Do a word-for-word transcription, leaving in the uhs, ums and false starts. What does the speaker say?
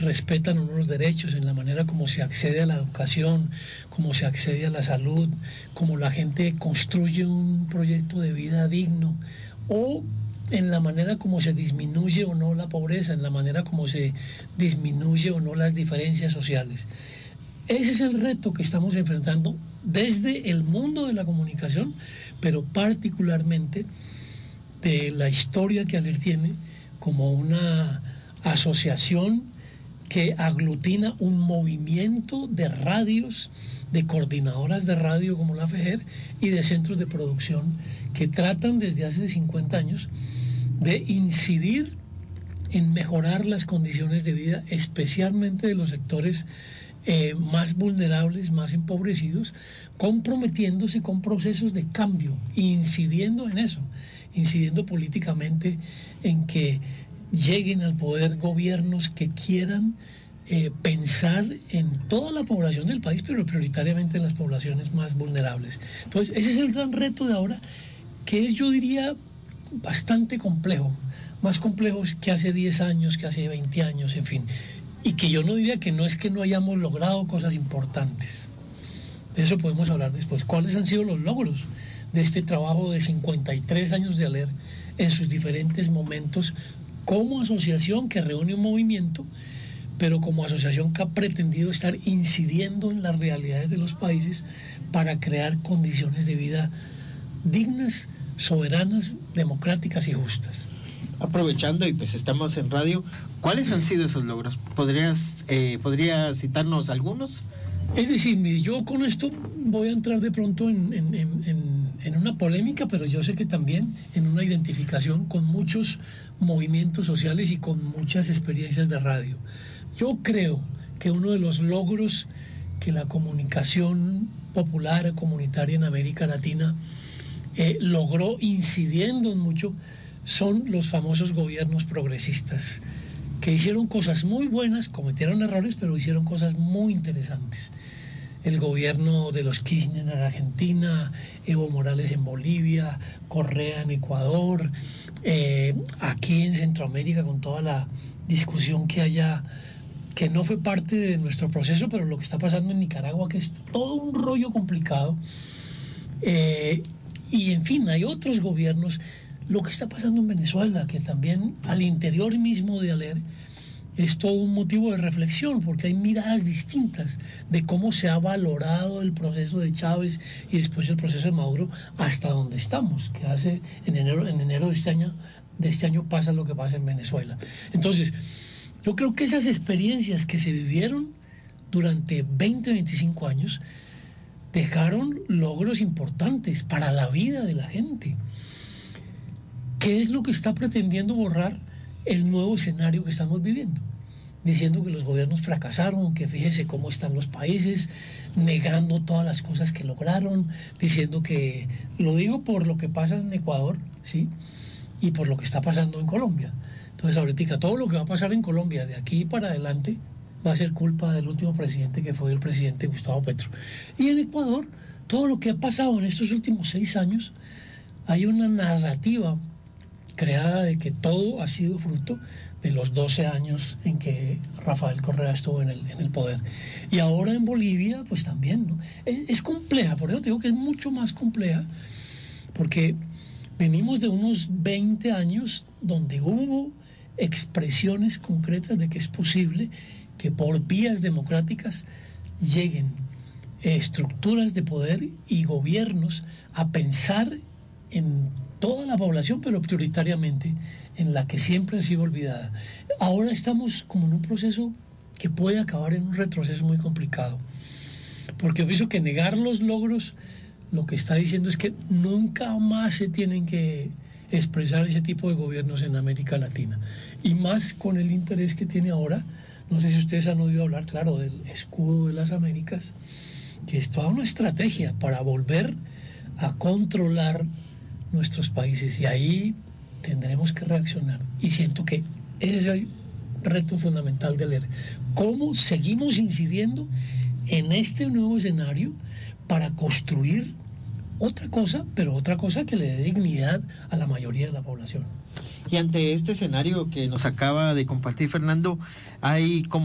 respetan unos derechos, en la manera como se accede a la educación, como se accede a la salud, como la gente construye un proyecto de vida digno, o en la manera como se disminuye o no la pobreza, en la manera como se disminuye o no las diferencias sociales. Ese es el reto que estamos enfrentando desde el mundo de la comunicación, pero particularmente de la historia que ALER tiene como una asociación que aglutina un movimiento de radios, de coordinadoras de radio como la FEGER y de centros de producción que tratan desde hace cincuenta años de incidir en mejorar las condiciones de vida, especialmente de los sectores eh, más vulnerables, más empobrecidos, comprometiéndose con procesos de cambio, incidiendo en eso, incidiendo políticamente en que lleguen al poder gobiernos que quieran eh, pensar en toda la población del país, pero prioritariamente en las poblaciones más vulnerables. Entonces, ese es el gran reto de ahora, que es, yo diría, bastante complejo, más complejo que hace diez años, que hace veinte años, en fin. Y que yo no diría que no es que no hayamos logrado cosas importantes. De eso podemos hablar después. ¿Cuáles han sido los logros de este trabajo de cincuenta y tres años de ALER en sus diferentes momentos como asociación que reúne un movimiento, pero como asociación que ha pretendido estar incidiendo en las realidades de los países para crear condiciones de vida dignas, soberanas, democráticas y justas? Aprovechando y pues estamos en radio, ¿cuáles han sido esos logros? ¿Podrías, eh, ¿podrías citarnos algunos? Es decir, yo con esto voy a entrar de pronto en, en, en, en una polémica, pero yo sé que también en una identificación con muchos movimientos sociales y con muchas experiencias de radio. Yo creo que uno de los logros que la comunicación popular, comunitaria en América Latina eh, logró incidiendo en mucho son los famosos gobiernos progresistas, que hicieron cosas muy buenas, cometieron errores, pero hicieron cosas muy interesantes. El gobierno de los Kirchner en Argentina, Evo Morales en Bolivia, Correa en Ecuador, eh, aquí en Centroamérica con toda la discusión que haya, que no fue parte de nuestro proceso, pero lo que está pasando en Nicaragua, que es todo un rollo complicado. Eh, y en fin, hay otros gobiernos. Lo que está pasando en Venezuela, que también al interior mismo de ALER es todo un motivo de reflexión, porque hay miradas distintas de cómo se ha valorado el proceso de Chávez y después el proceso de Maduro hasta donde estamos, que hace en enero, en enero de este año, de este año pasa lo que pasa en Venezuela. Entonces, yo creo que esas experiencias que se vivieron durante veinte, veinticinco años dejaron logros importantes para la vida de la gente. ¿Qué es lo que está pretendiendo borrar el nuevo escenario que estamos viviendo? Diciendo que los gobiernos fracasaron, que fíjese cómo están los países, negando todas las cosas que lograron, diciendo que, lo digo por lo que pasa en Ecuador, ¿sí? Y por lo que está pasando en Colombia. Entonces ahorita todo lo que va a pasar en Colombia de aquí para adelante va a ser culpa del último presidente, que fue el presidente Gustavo Petro. Y en Ecuador, todo lo que ha pasado en estos últimos seis años, hay una narrativa creada de que todo ha sido fruto de los doce años en que Rafael Correa estuvo en el, en el poder. Y ahora en Bolivia, pues también, ¿no? Es, es compleja, por eso te digo que es mucho más compleja, porque venimos de unos veinte años donde hubo expresiones concretas de que es posible que por vías democráticas lleguen estructuras de poder y gobiernos a pensar en toda la población, pero prioritariamente en la que siempre ha sido olvidada. Ahora estamos como en un proceso que puede acabar en un retroceso muy complicado, porque yo pienso que negar los logros lo que está diciendo es que nunca más se tienen que expresar ese tipo de gobiernos en América Latina, y más con el interés que tiene ahora. No sé si ustedes han oído hablar, claro, del escudo de las Américas, que es toda una estrategia para volver a controlar nuestros países, y ahí tendremos que reaccionar, y siento que ese es el reto fundamental de ALER: cómo seguimos incidiendo en este nuevo escenario para construir otra cosa, pero otra cosa que le dé dignidad a la mayoría de la población. Y ante este escenario que nos acaba de compartir Fernando, hay como